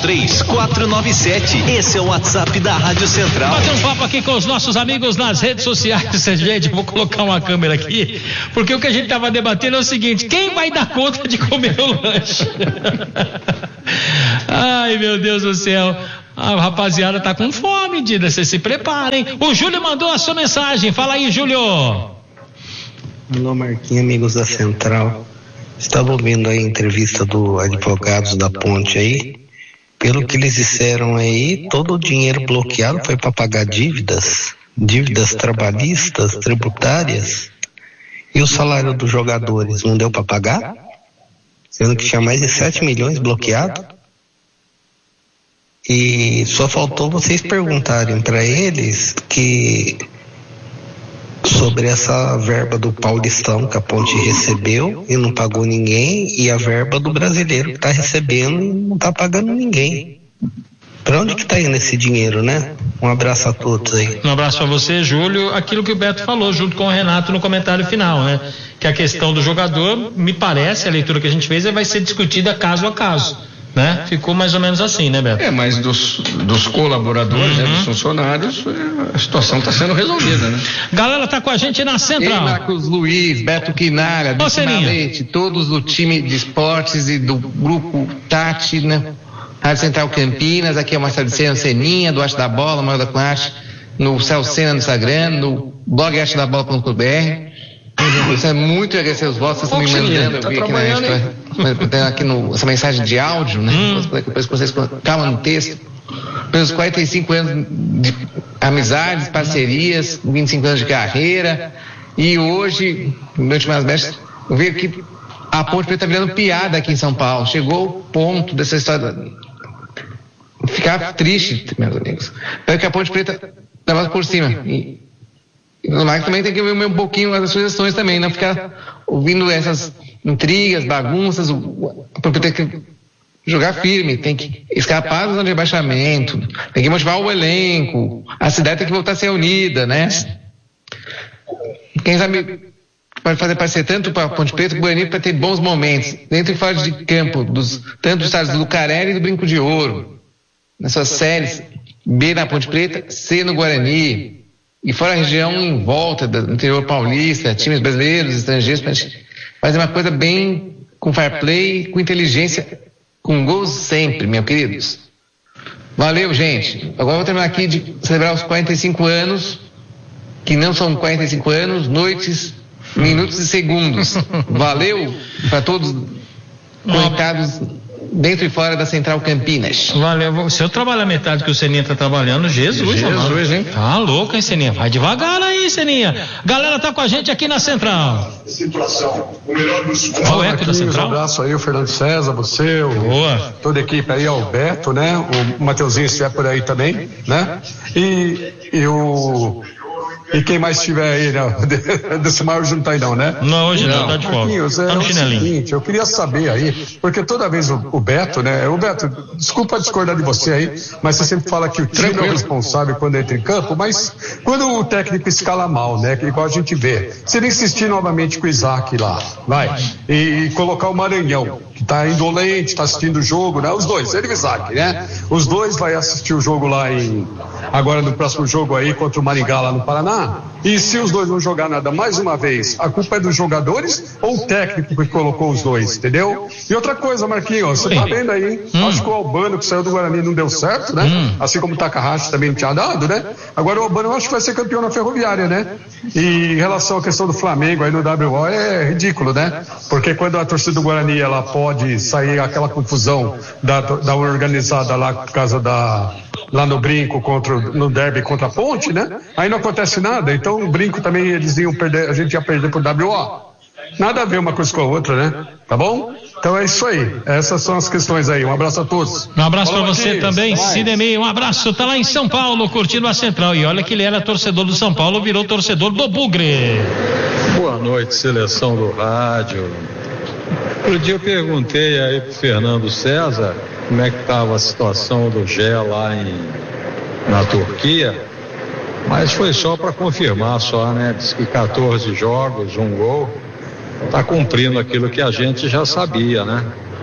9913497. Esse é o WhatsApp da Rádio Central. Bater um papo aqui com os nossos amigos nas redes sociais. Gente, eu vou colocar uma câmera aqui, porque o que a gente tava debatendo é o seguinte: quem vai dar conta de comer o lanche? Ai, meu Deus do céu. A rapaziada tá com fome, Dida, vocês se preparem. O Júlio mandou a sua mensagem. Fala aí, Júlio. Alô, Marquinhos, amigos da Central. Estava ouvindo a entrevista do advogados da Ponte aí. Pelo que eles disseram aí, todo o dinheiro bloqueado foi para pagar dívidas trabalhistas, tributárias. E o salário dos jogadores não deu para pagar? Sendo que tinha mais de 7 milhões bloqueado. E só faltou vocês perguntarem para eles que sobre essa verba do Paulistão que a Ponte recebeu e não pagou ninguém, e a verba do brasileiro que está recebendo e não está pagando ninguém. Para onde que está indo esse dinheiro, né? Um abraço a todos aí. Um abraço para você, Júlio. Aquilo que o Beto falou junto com o Renato no comentário final, né? Que a questão do jogador, me parece, a leitura que a gente fez, vai ser discutida caso a caso. Né? Ficou mais ou menos assim, né, Beto? Mas dos colaboradores, né, dos funcionários, a situação está sendo resolvida, né? Galera tá com a gente na Central. Ei, Marcos Luiz, Beto Quinara, Leite, todos do time de esportes e do grupo Tati, né? Rádio Central Campinas, aqui é o Marcelo de Seninha, do Arte da Bola, Maior da Arte, no Celcena no Instagram, no blog artedabola.br. Gostaria muito de agradecer os votos, vocês estão me mandando, eu vi aqui essa mensagem de áudio, né? Depois que vocês calma no texto. Pelos 45 anos de amizades, parcerias, 25 anos de carreira, e hoje, no últimas mestres, eu vi que a Ponte Preta está virando piada aqui em São Paulo. Chegou o ponto dessa história ficar triste, meus amigos. Espero que a Ponte Preta leva por cima. Mas também tem que ver um pouquinho as sugestões também, não ficar ouvindo essas intrigas, bagunças. Tem que jogar firme, tem que escapar da zona de rebaixamento, tem que motivar o elenco, a cidade tem que voltar a ser unida, né? Quem sabe pode fazer parecer tanto para a Ponte Preta como o Guarani para ter bons momentos, dentro e fora de campo, tanto dos estados do Lucarelli e do Brinco de Ouro, nas suas séries B na Ponte Preta, C no Guarani. E fora a região em volta do interior paulista, times brasileiros, estrangeiros, para a gente fazer uma coisa bem com fair play, com inteligência, com gols sempre, meus queridos. Valeu, gente. Agora vou terminar aqui de celebrar os 45 anos, que não são 45 anos, noites, minutos e segundos. Valeu para todos conectados dentro e fora da Central Campinas. Valeu. Se eu trabalhar metade que o Seninha tá trabalhando, Jesus, hein? Tá louco, hein, Seninha? Vai devagar aí, Seninha. Galera tá com a gente aqui na Central. Situação. O melhor dos Qual é aqui da Central? Um abraço aí, o Fernando César, você, toda a equipe aí, o Beto, né? O Mateuzinho estiver por aí também, né? E quem mais estiver aí, né? Desse maior não tá aí não, né? Não, hoje não, tá de folga. Tá no seguinte, eu queria saber aí, porque toda vez o Beto, né? O Beto, desculpa discordar de você aí, mas você sempre fala que o time é o responsável quando entra em campo, mas quando o técnico escala mal, né? Igual a gente vê, se ele insistir novamente com o Isaac lá, e colocar o Maranhão, que tá indolente, tá assistindo o jogo, né? Os dois, ele e o Isaac, né? Os dois vai assistir o jogo lá agora no próximo jogo aí contra o Maringá lá no Paraná. E se os dois não jogar nada mais uma vez, a culpa é dos jogadores ou o técnico que colocou os dois, entendeu? E outra coisa, Marquinhos, você tá vendo aí, hein? Acho que o Albano que saiu do Guarani não deu certo, né? Assim como o Takahashi também não tinha dado, né? Agora o Albano eu acho que vai ser campeão na Ferroviária, né? E em relação à questão do Flamengo aí no WO é ridículo, né? Porque quando a torcida do Guarani ela pode sair aquela confusão da organizada lá por causa lá no Brinco no derby contra a Ponte, né? Aí não acontece nada, então o Brinco também eles iam perder, a gente ia perder pro WO. Nada a ver uma coisa com a outra, né? Tá bom? Então é isso aí, essas são as questões aí, um abraço a todos. Um abraço pra você também, Sidemir, um abraço, tá lá em São Paulo, curtindo a Central, e olha que ele era torcedor do São Paulo, virou torcedor do Bugre. Boa noite, seleção do rádio. Outro dia eu perguntei aí pro Fernando César como é que estava a situação do Gé lá na Turquia, mas foi só para confirmar só, né? Diz que 14 jogos, 1 gol, tá cumprindo aquilo que a gente já sabia, né?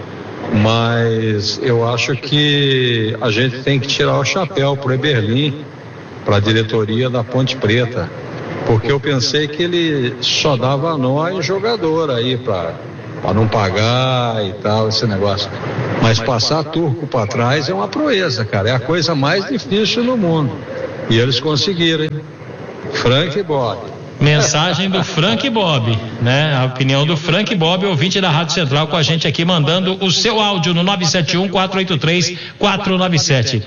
Mas eu acho que a gente tem que tirar o chapéu pro Eberlin, para a diretoria da Ponte Preta, porque eu pensei que ele só dava nó em jogador aí para não pagar e tal, esse negócio. Mas passar turco para trás é uma proeza, cara, é a coisa mais difícil no mundo. E eles conseguiram, hein? Frank e Bob. Mensagem do Frank Bob, né? A opinião do Frank Bob, ouvinte da Rádio Central, com a gente aqui, mandando o seu áudio no 971-483-497.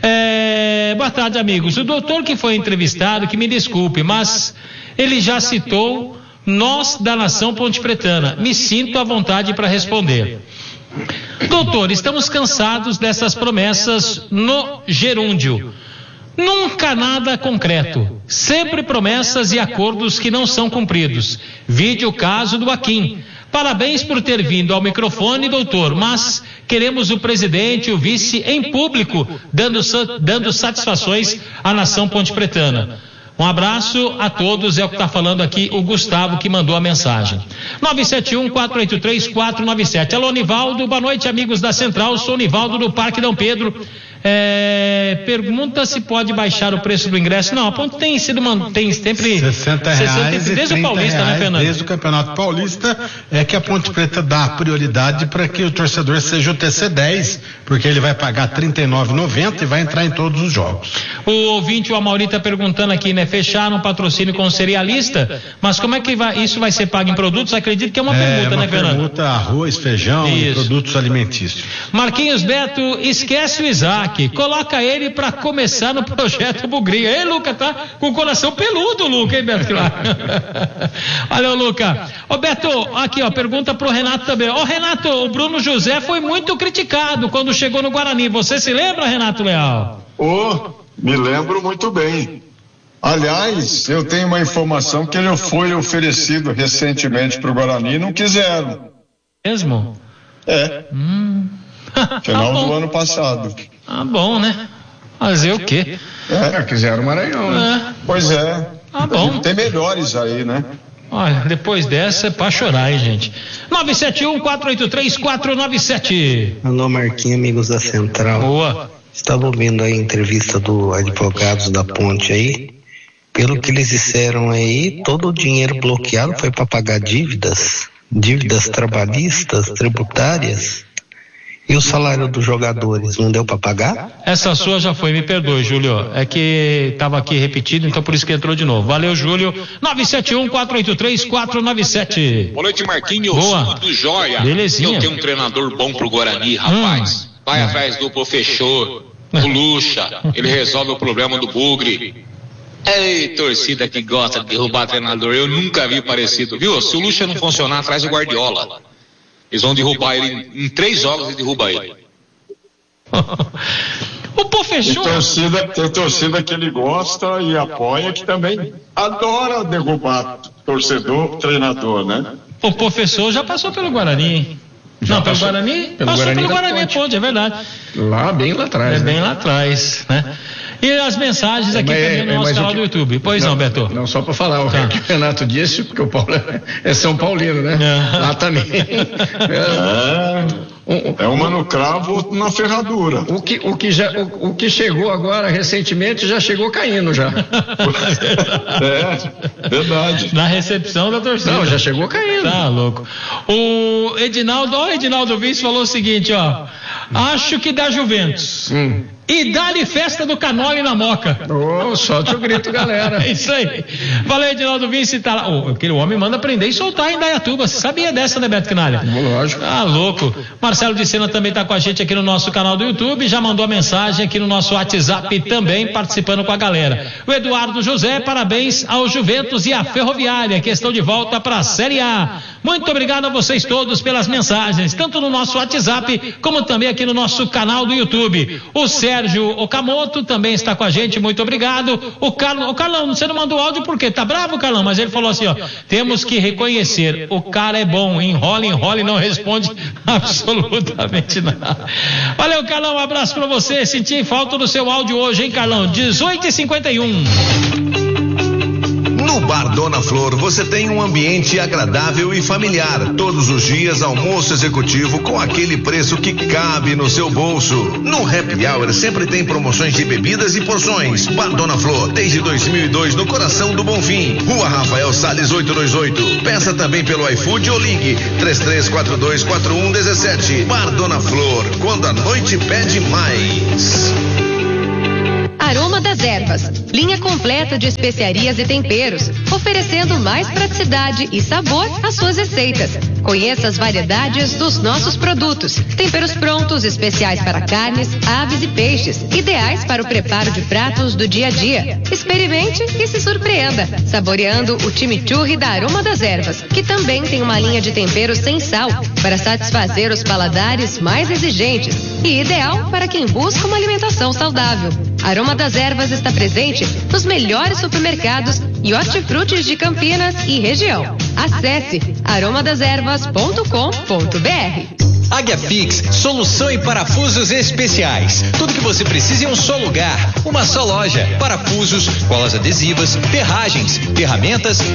Boa tarde, amigos. O doutor que foi entrevistado, que me desculpe, mas ele já citou nós da nação pontepretana. Me sinto à vontade para responder. Doutor, estamos cansados dessas promessas no gerúndio. Nunca nada concreto, sempre promessas e acordos que não são cumpridos. Vide o caso do Aquim. Parabéns por ter vindo ao microfone, doutor, mas queremos o presidente e o vice em público, dando satisfações à nação pontepretana. Um abraço a todos, é o que está falando aqui o Gustavo, que mandou a mensagem. 971-483-497. Alô, Nivaldo, boa noite, amigos da Central, sou o Nivaldo do Parque Dom Pedro. Pergunta se pode baixar o preço do ingresso. Não, a Ponte tem sempre R$60 desde o Paulista, né, Fernando? Desde o Campeonato Paulista é que a Ponte Preta dá prioridade para que o torcedor seja o TC10, porque ele vai pagar R$39,90 e vai entrar em todos os jogos. O ouvinte, o Amauri, está perguntando aqui, né? Fecharam um patrocínio com o cerealista, mas como é que isso vai ser pago em produtos? Acredito que é uma permuta, né, Fernando? Permuta, arroz, feijão e produtos alimentícios. Marquinhos Beto, esquece o Isaac. Coloca ele para começar no projeto Bugrinha. Ei, Luca, tá com o coração peludo, Luca, hein, Beto? Valeu, Luca. Ô, Beto, aqui, ó, pergunta pro Renato também. Ô, Renato, o Bruno José foi muito criticado quando chegou no Guarani. Você se lembra, Renato Leal? Me lembro muito bem. Aliás, eu tenho uma informação que ele foi oferecido recentemente pro Guarani e não quiseram. Mesmo? Final do ano passado. Bom, né? Fazer o quê? Quiseram o Maranhão, né? Pois é. Bom. Tem melhores aí, né? Olha, depois dessa é pra chorar, hein, gente? 971-483-497. Alô, Marquinhos, amigos da Central. Boa. Estava ouvindo a entrevista do advogados da Ponte aí. Pelo que eles disseram aí, todo o dinheiro bloqueado foi para pagar dívidas trabalhistas, tributárias. E o salário dos jogadores não deu para pagar? Essa sua já foi, me perdoe, Júlio. É que estava aqui repetido, então por isso que entrou de novo. Valeu, Júlio. 971-483-497. Boa noite, Marquinhos. Boa. Tudo jóia. Belezinha. Eu tenho um treinador bom pro Guarani, rapaz. Vai atrás do professor, o Lucha. Ele resolve o problema do Bugre. Ei, torcida que gosta de derrubar treinador. Eu nunca vi parecido, viu? Se o Lucha não funcionar, traz o Guardiola. Eles vão derrubar ele em 3 jogos e derruba ele. O pô fechou. Tem torcida que ele gosta e apoia, que também adora derrubar treinador, né? O professor já passou pelo Guarani. Pelo Guarani? Passou pelo Guarani, Ponte, é verdade. Bem lá atrás. Bem lá atrás, né? E as mensagens aqui também no nosso canal do YouTube. Pois não, Beto? Não, só para falar o que o Renato disse, porque o Paulo é São Paulino, né? Lá também. É uma no cravo, outro na ferradura. O que chegou agora recentemente já chegou caindo já. Verdade. Na recepção da torcida. Não, já chegou caindo. Tá louco. O Edinaldo Vice falou o seguinte, ó. Acho que dá Juventus. E dá-lhe festa do Canole na Moca. Solte o grito, galera. É isso aí. Valeu, Edinaldo Vince, tá lá. Aquele homem manda prender e soltar em Dayatuba. Você sabia dessa, né, Beto Quinalha? Lógico. Ah, louco. Marcelo de Sena também tá com a gente aqui no nosso canal do YouTube. Já mandou a mensagem aqui no nosso WhatsApp também, participando com a galera. O Eduardo José, parabéns ao Juventus e à Ferroviária, que estão de volta para a Série A. Muito obrigado a vocês todos pelas mensagens, tanto no nosso WhatsApp, como também aqui no nosso canal do YouTube. O Sérgio Okamoto também está com a gente, muito obrigado. O Carlão, você não mandou áudio por quê? Tá bravo, Carlão? Mas ele falou assim, ó, temos que reconhecer, o cara é bom, enrola e não responde absolutamente nada. Valeu, Carlão, um abraço pra você, senti falta do seu áudio hoje, hein, Carlão? 18h51. No Bar Dona Flor você tem um ambiente agradável e familiar. Todos os dias almoço executivo com aquele preço que cabe no seu bolso. No Happy Hour sempre tem promoções de bebidas e porções. Bar Dona Flor, desde 2002 no coração do Bonfim. Rua Rafael Salles 828. Peça também pelo iFood ou ligue 33424117. Bar Dona Flor, quando a noite pede mais. Aroma das Ervas, linha completa de especiarias e temperos, oferecendo mais praticidade e sabor às suas receitas. Conheça as variedades dos nossos produtos. Temperos prontos, especiais para carnes, aves e peixes, ideais para o preparo de pratos do dia a dia. Experimente e se surpreenda, saboreando o chimichurri da Aroma das Ervas, que também tem uma linha de temperos sem sal, para satisfazer os paladares mais exigentes e ideal para quem busca uma alimentação saudável. Aroma das Ervas está presente nos melhores supermercados e hortifrutis de Campinas e região. Acesse aromadeservas.com.br. Águia Fix, solução em parafusos especiais. Tudo que você precisa em um só lugar, uma só loja. Parafusos, colas adesivas, ferragens, ferramentas